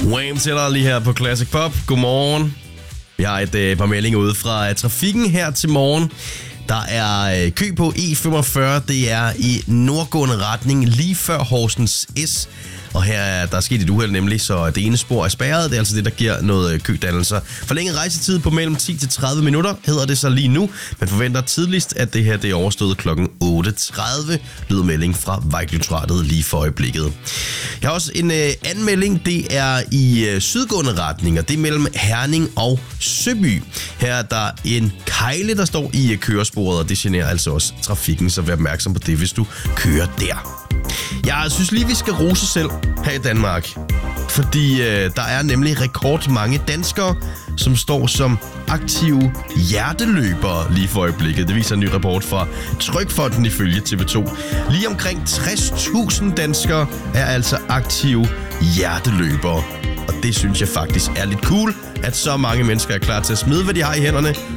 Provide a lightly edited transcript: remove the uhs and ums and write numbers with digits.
Wham til dig lige her på Classic Pop. Godmorgen. Vi har et par meldinger ude fra trafikken her til morgen. Der er kø på E45. Det er i nordgående retning lige før Horsens S. Og her er der sket et uheld nemlig, så det ene spor er spærret. Det er altså det, der giver noget kødannelser. Forlænget rejsetid på mellem 10 til 30 minutter hedder det så lige nu. Man forventer tidligst, at det her det er overstået kl. 8.30. Lyder melding fra Vejdirektoratet lige for øjeblikket. Jeg har også en anden melding. Det er i sydgående retning, og det er mellem Herning og Søby. Her er der en kejle, der står i køresporet, og det generer altså også trafikken, så vær opmærksom på det, hvis du kører der. Jeg synes lige, vi skal rose selv her i Danmark, fordi der er nemlig rekordmange danskere, som står som aktive hjerteløbere lige for øjeblikket. Det viser en ny rapport fra Trygfonden ifølge TV2. Lige omkring 60.000 danskere er altså aktive hjerteløbere. Og det synes jeg faktisk er lidt cool, at så mange mennesker er klar til at smide, hvad de har i hænderne,